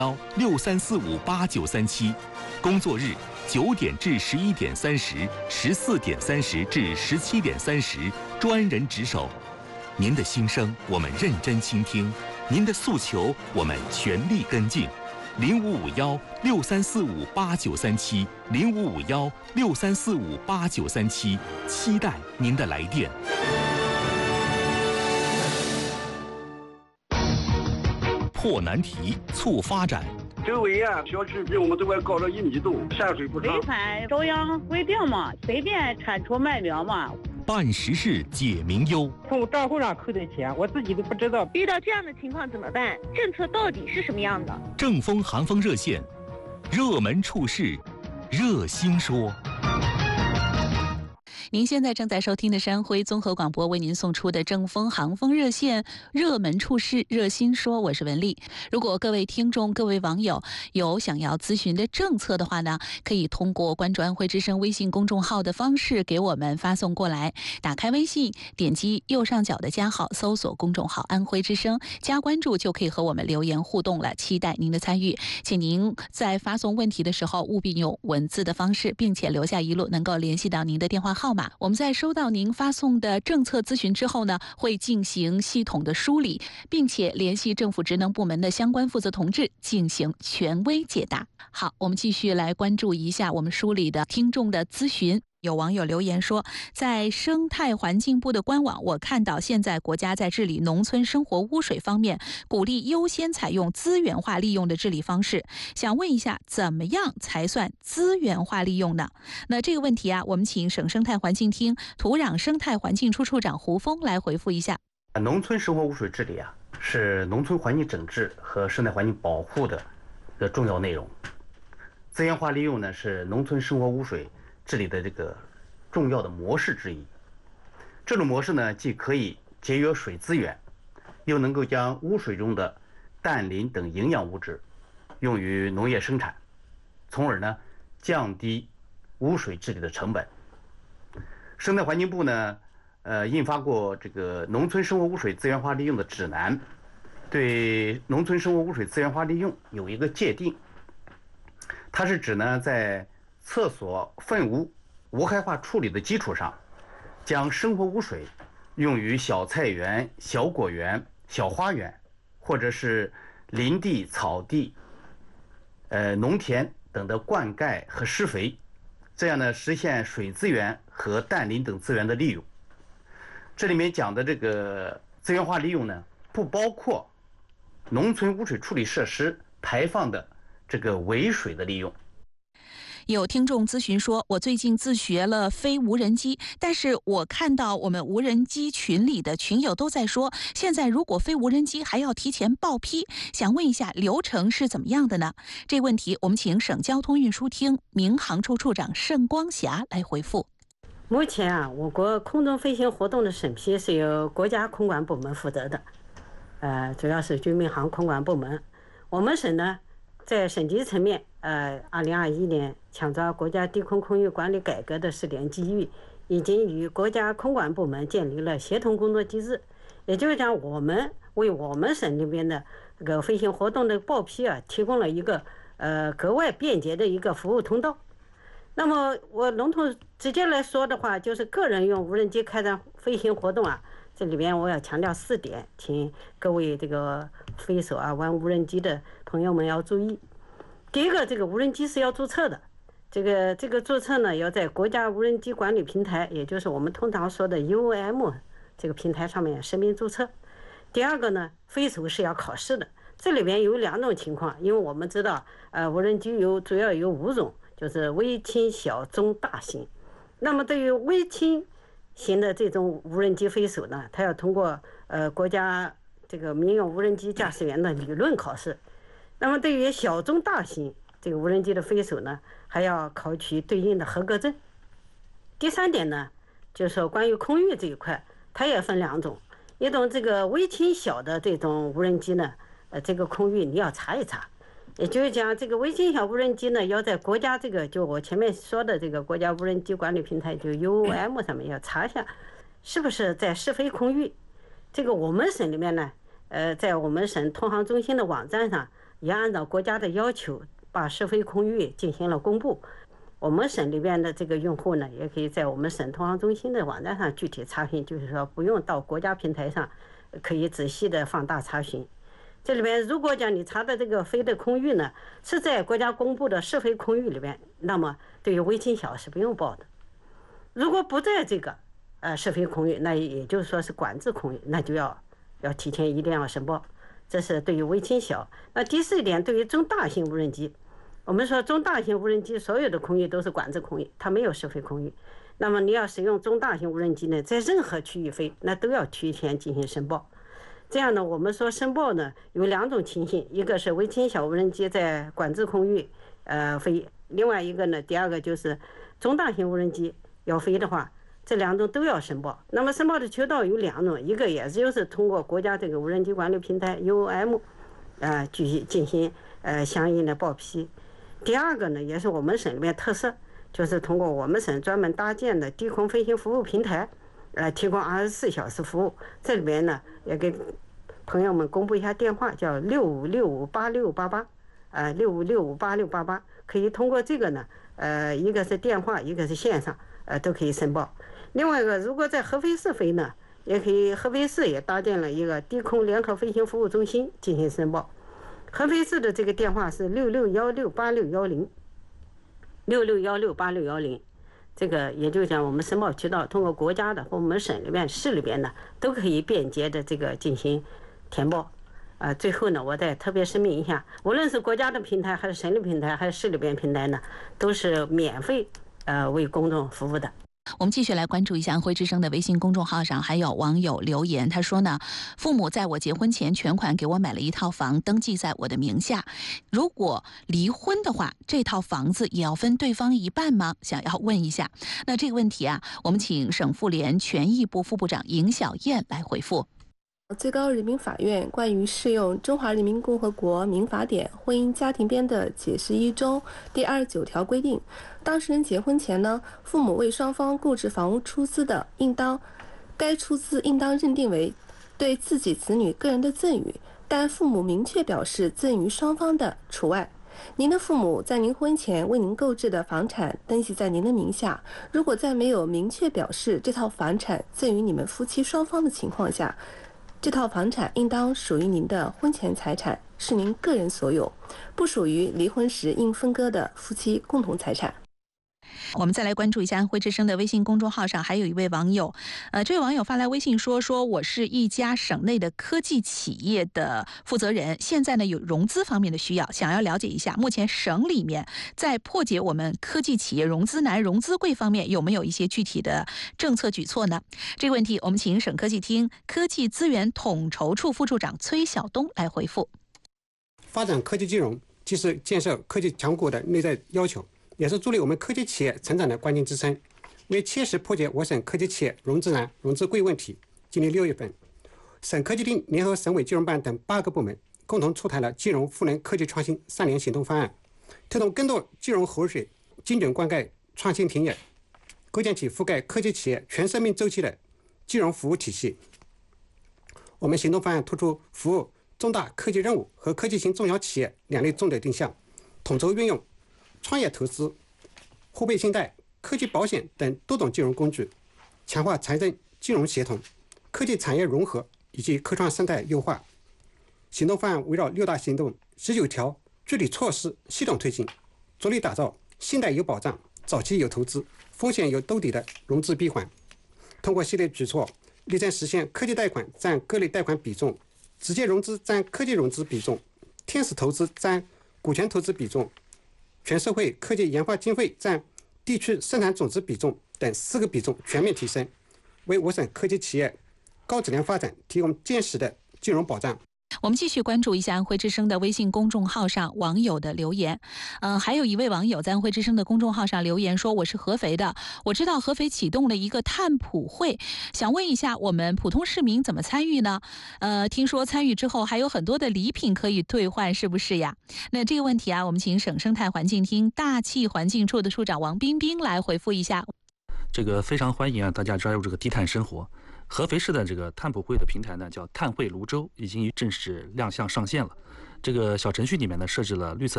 63458937，工作日9点至11点30、14点30至17点30，专人值守。您的心声我们认真倾听，您的诉求我们全力跟进。055163458937，055163458937，期待您的来电。破难题，促发展。 周围小区比我们这边高了1米多，下水不畅。 违反中央规定嘛，随便铲除卖苗嘛。 办实事解民忧。 从账户上扣的钱，我自己都不知道。 遇到这样的情况怎么办？政策到底是什么样的？ 正风寒风热线，热门处事，热心说。 您现在正在收听的山辉综合广播为您送出的正风航风热线热门处事热心说，我是文丽。如果各位听众各位网友有想要咨询的政策的话呢，可以通过关注安徽之声微信公众号的方式给我们发送过来。打开微信，点击右上角的加号，搜索公众号安徽之声，加关注就可以和我们留言互动了，期待您的参与。请您在发送问题的时候务必用文字的方式，并且留下一路能够联系到您的电话号码。我们在收到您发送的政策咨询之后呢，会进行系统的梳理，并且联系政府职能部门的相关负责同志进行权威解答。好，我们继续来关注一下我们梳理的听众的咨询。有网友留言说，在生态环境部的官网，我看到现在国家在治理农村生活污水方面，鼓励优先采用资源化利用的治理方式。想问一下，怎么样才算资源化利用呢？那这个问题啊，我们请省生态环境厅土壤生态环境处处长胡峰来回复一下。 农村生活污水治理啊，是农村环境整治和生态环境保护的重要内容。资源化利用呢，是农村生活污水治理的这个重要的模式之一。这种模式呢，既可以节约水资源，又能够将污水中的氮磷等营养物质用于农业生产，从而呢降低污水治理的成本。生态环境部呢印发过这个农村生活污水资源化利用的指南，对农村生活污水资源化利用有一个界定。它是指呢，在厕所粪污无害化处理的基础上，将生活污水用于小菜园、小果园、小花园，或者是林地、草地、农田等的灌溉和施肥，这样呢，实现水资源和氮磷等资源的利用。这里面讲的这个资源化利用呢，不包括农村污水处理设施排放的这个尾水的利用。 有听众咨询说，我最近自学了飞无人机，但是我看到我们无人机群里的群友都在说，现在如果飞无人机还要提前报批，想问一下流程是怎么样的呢？这个问题我们请省交通运输厅民航处处长盛光霞来回复。 目前啊，我国空中飞行活动的审批是由国家空管部门负责的，主要是军民航空管部门。我们省呢，在省级层面，2021年抢抓国家低空空域管理改革的试点机遇，已经与国家空管部门建立了协同工作机制。也就是讲，我们为我们省这边的这个飞行活动的报批啊，提供了一个格外便捷的一个服务通道。那么我笼统直接来说的话，就是个人用无人机开展飞行活动啊，这里边我要强调4点，请各位这个飞手啊、玩无人机的朋友们要注意。第一个，这个无人机是要注册的，这个注册呢，要在国家无人机管理平台，也就是我们通常说的 UOM 这个平台上面实名注册。第二个呢，飞手是要考试的，这里边有2种情况，因为我们知道，无人机主要有5种，就是微轻、小、中、大型。那么对于微轻型的这种无人机飞手呢，它要通过国家这个民用无人机驾驶员的理论考试。那么对于小中大型这个无人机的飞手呢，还要考取对应的合格证。第3点呢，就是说关于空域这一块，它也分2种，一种这个微轻小的这种无人机呢，这个空域你要查一查，也就是讲这个微轻小无人机呢，要在国家这个就我前面说的这个国家无人机管理平台就 UOM 上面要查一下，是不是在试飞空域。这个我们省里面呢，在我们省通航中心的网站上， 也按照国家的要求，把施肥空域进行了公布。我们省里边的这个用户呢，也可以在我们省同行中心的网站上具体查询，就是说不用到国家平台上，可以仔细的放大查询。这里边如果讲你查的这个肥的空域呢，是在国家公布的施肥空域里边，那么对于微轻小是不用报的。如果不在这个施肥空域，那也就是说是管制空域，那就要提前一定要申报。这是对于微轻小。那第四点，对于中大型无人机，我们说中大型无人机所有的空域都是管制空域，它没有施肥空域。那么你要使用中大型无人机呢，在任何区域飞，那都要提前进行申报。这样呢，我们说申报呢有2种情形，一个是微轻小无人机在管制空域飞，另外一个呢，第二个就是中大型无人机要飞的话，这2种都要申报。那么申报的渠道有2种，一个也就是通过国家这个无人机管理平台 UOM 进行相应的报批。第二个呢，也是我们省里面特色，就是通过我们省专门搭建的低空飞行服务平台，提供24小时服务。这里边呢，也给朋友们公布一下电话，叫65658688，65658688，可以通过这个呢，一个是电话，一个是线上，都可以申报。另外一个，如果在合肥市飞呢，也可以，合肥市也搭建了一个低空联合飞行服务中心进行申报。合肥市的这个电话是66168610，66168610，这个也就是讲我们申报渠道通过国家的和我们省里面、市里边呢，都可以便捷的这个进行填报。最后呢，我再特别声明一下，无论是国家的平台，还是省里平台，还是市里边平台呢，都是免费为公众服务的。 我们继续来关注一下安徽之声的微信公众号上还有网友留言，他说呢，父母在我结婚前全款给我买了一套房，登记在我的名下，如果离婚的话，这套房子也要分对方一半吗？想要问一下。那这个问题啊，我们请省妇联权益部副部长尹小燕来回复。 最高人民法院关于适用《中华人民共和国民法典婚姻家庭编的解释一》中第29条规定，当事人结婚前呢，父母为双方购置房屋出资的，该出资应当认定为对自己子女个人的赠与，但父母明确表示赠与双方的除外。您的父母在您婚前为您购置的房产登记在您的名下，如果在没有明确表示这套房产赠与你们夫妻双方的情况下，这套房产应当属于您的婚前财产，是您个人所有，不属于离婚时应分割的夫妻共同财产。 我们再来关注一下安徽之声的微信公众号上还有一位网友，这位网友发来微信说我是一家省内的科技企业的负责人，现在呢有融资方面的需要，想要了解一下目前省里面在破解我们科技企业融资难、融资贵方面有没有一些具体的政策举措呢？这个问题我们请省科技厅科技资源统筹处副处长崔晓东来回复。 发展科技金融既是建设科技强国的内在要求，也是助力我们科技企业成长的关键支撑。为切实破解我省科技企业融资难、融资贵问题，今年6月份，省科技厅联合省委金融办等8个部门共同出台了金融赋能科技创新3年行动方案，推动更多金融活水，精准灌溉创新田野，构建起覆盖科技企业全生命周期的金融服务体系。我们行动方案突出服务重大科技任务和科技型中小企业2类重点定向，统筹运用创业投资、互备信贷、科技保险等多种金融工具，强化财政金融协同、科技产业融合以及科创生态优化。行动方案围绕6大行动、19条具体措施系统推进，着力打造信贷有保障、早期有投资、风险有兜底的融资闭环。通过系列举措，力争实现科技贷款占各类贷款比重、直接融资占科技融资比重、天使投资占股权投资比重、全社会科技研发经费占地区生产总值比重等4个比重全面提升，为我省科技企业高质量发展提供坚实的金融保障。 我们继续关注一下安徽之声的微信公众号上网友的留言。还有一位网友在安徽之声的公众号上留言说，我是合肥的，我知道合肥启动了一个碳普会，想问一下我们普通市民怎么参与呢？听说参与之后还有很多的礼品可以兑换，是不是呀？那这个问题啊，我们请省生态环境厅大气环境处的处长王彬彬来回复一下。 这个非常欢迎啊，大家加入这个低碳生活。合肥市的这个碳普会的平台呢，叫碳汇泸州，已经正式亮相上线了。 这个小程序里面呢设置了绿色